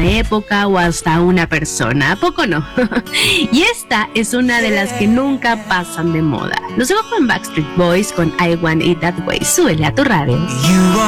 época o hasta una persona, ¿a poco no? Y esta es una de las que nunca pasan de moda. Los dejo con Backstreet Boys con I Want It That Way. Súbele a tu radio.